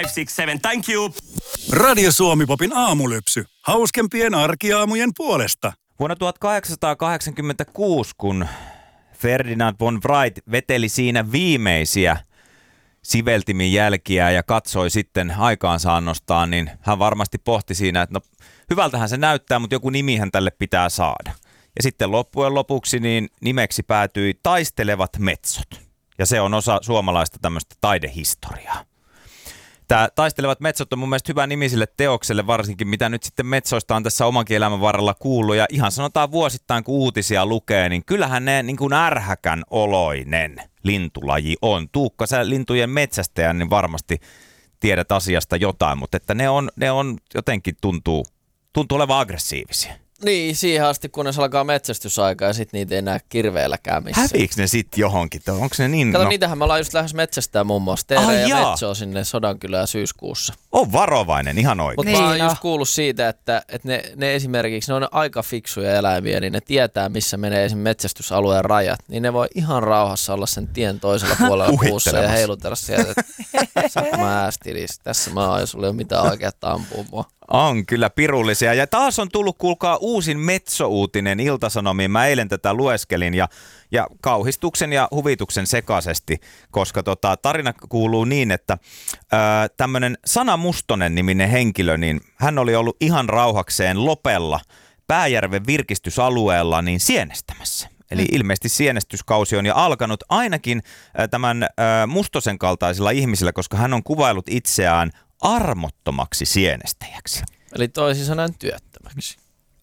567, thank you. Radio Suomi-popin aamulypsy. Hauskempien arkiaamujen puolesta. Vuonna 1886, kun Ferdinand von Wright veteli siinä viimeisiä siveltimin jälkiä ja katsoi sitten aikaansaannostaan, niin hän varmasti pohti siinä, että no hyvältähän se näyttää, mutta joku nimihän tälle pitää saada. Ja sitten loppujen lopuksi niin nimeksi päätyi Taistelevat metsot. Ja se on osa suomalaista tämmöistä taidehistoriaa. Tämä Taistelevat metsot on mun mielestä hyvä nimi sille teokselle, varsinkin mitä nyt sitten metsoista on tässä omankin elämän varrella kuullut. Ja ihan sanotaan vuosittain, kun uutisia lukee, niin kyllähän ne niin kuin ärhäkän oloinen lintulaji on. Tuukka, sä lintujen metsästäjän, niin varmasti tiedät asiasta jotain, mutta että ne on jotenkin tuntuu olevan aggressiivisia. Niin, siihen asti kunnes alkaa metsästysaika ja sitten niitä ei näe kirveelläkään missään. Häviikö ne sitten johonkin? Onko ne niin? Kato, niitähän me ollaan just lähes metsästään muun muassa. Teere ja Metsoa sinne Sodankylään syyskuussa. On varovainen, ihan oikein. Mutta mä oon just kuullut siitä, että ne esimerkiksi, ne on aika fiksuja eläimiä, niin ne tietää, missä menee esimerkiksi metsästysalueen rajat. Niin ne voi ihan rauhassa olla sen tien toisella puolella puussa ja heilutella sieltä, että mä äästilis, tässä mä oon, jos sulla ei ole mitään oikeaa ampua mua. On kyllä pirullisia. Ja taas on tullut, kuulkaa, uusin Metso-uutinen Ilta-Sanomiin. Mä eilen tätä lueskelin ja kauhistuksen ja huvituksen sekaisesti, koska tarina kuuluu niin, että tämmöinen Sanna Mustonen niminen henkilö, niin hän oli ollut ihan rauhakseen Lopella Pääjärven virkistysalueella niin sienestämässä. Eli ilmeisesti sienestyskausi on jo alkanut ainakin tämän Mustosen kaltaisilla ihmisillä, koska hän on kuvaillut itseään armottomaksi sienestäjäksi. Eli toisin sanoen työttömäksi.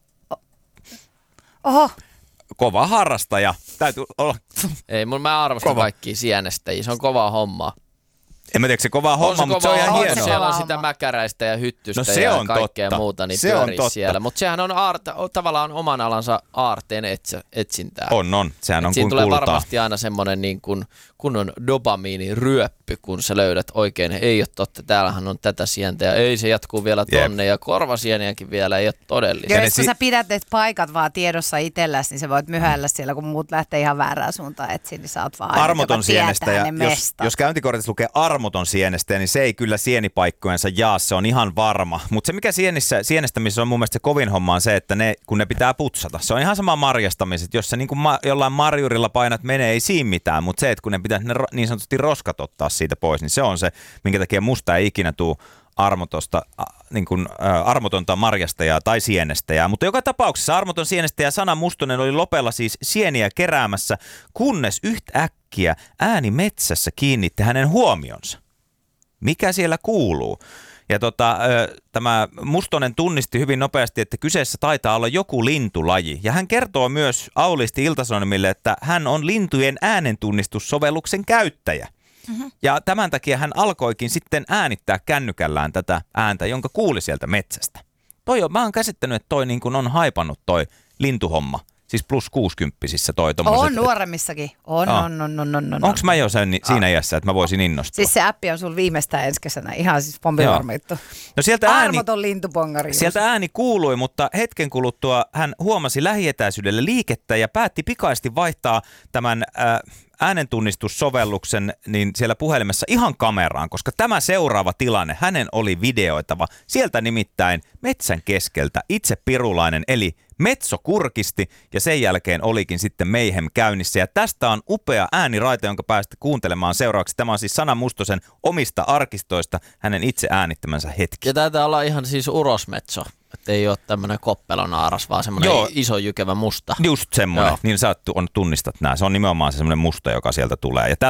Oho. Kova harrastaja. Täytyy olla. Ei, mä arvostan kaikkia sienestäjiä. Se on kovaa hommaa. En mä tiedä, se kovaa homma, mutta se on ihan hienoa. Siellä on sitä mäkäräistä ja hyttystä ja kaikkea muuta, niin pyörii siellä. Mutta sehän on tavallaan oman alansa aarteen etsintää. On. Sehän on kuin tulee kultaa. Varmasti aina semmoinen niin kuin kunnon dopamiiniryöppy, kun sä löydät oikein, ei ole totta, täällähän on tätä sientä ja ei se jatkuu vielä tonne ja korvasieniäkin vielä ei ole todellista. Joo, kun sä pidät ne paikat vaan tiedossa itselläsi, niin sä voit myhäillä siellä, kun muut lähtee ihan väärään suuntaan etsiin, niin sä oot vaan armoton sienestäjä. Jos käyntikortissa lukee armoton sienestäjä, niin se ei kyllä sienipaikkojensa jaa, se on ihan varma. Mutta se mikä sienestämisessä on mun mielestä se kovin homma on se, että kun ne pitää putsata. Se on ihan sama marjastamiset, jos sä niin kuin jollain marjurilla painat menee, ei siinä mitään, mutta se, että kun ne pitää ne niin sanotusti roskat ottaa siitä pois, niin se on se, minkä takia musta ei ikinä tule armotonta marjastajaa tai sienestäjää. Mutta joka tapauksessa armoton sienestäjä Sanna Mustonen oli Lopella siis sieniä keräämässä, kunnes yhtäkkiä ääni metsässä kiinnitti hänen huomionsa. Mikä siellä kuuluu? Ja tämä Mustonen tunnisti hyvin nopeasti, että kyseessä taitaa olla joku lintulaji. Ja hän kertoo myös auliisti Ilta-Sanomille, että hän on lintujen äänentunnistussovelluksen käyttäjä. Mm-hmm. Ja tämän takia hän alkoikin sitten äänittää kännykällään tätä ääntä, jonka kuuli sieltä metsästä. Mä oon käsittänyt, että toi niin kuin on haipannut toi lintuhomma. Siis plus 60-sissä toi tommoset. On nuoremmissakin. On. Onko mä jo siinä iässä, että mä voisin innostua? Siis se appi on sulla viimeistään ensi kesänä. Ihan siis pompivarmittu. No armoton lintupongari. Sieltä ääni kuului, mutta hetken kuluttua hän huomasi lähietäisyydelle liikettä ja päätti pikaisesti vaihtaa tämän äänentunnistussovelluksen niin siellä puhelimessa ihan kameraan, koska tämä seuraava tilanne hänen oli videoitava. Sieltä nimittäin metsän keskeltä itse pirulainen eli Metso kurkisti ja sen jälkeen olikin sitten Mayhem käynnissä. Ja tästä on upea ääniraita, jonka päästä kuuntelemaan seuraavaksi. Tämä on siis Sanna Mustosen omista arkistoista hänen itse äänittämänsä hetki. Ja taitaa olla ihan siis urosmetso, että ei ole tämmöinen koppelonaaras, vaan semmoinen iso jykevä musta. Just semmoinen, niin sä tunnistat nämä. Se on nimenomaan se semmoinen musta, joka sieltä tulee. Ja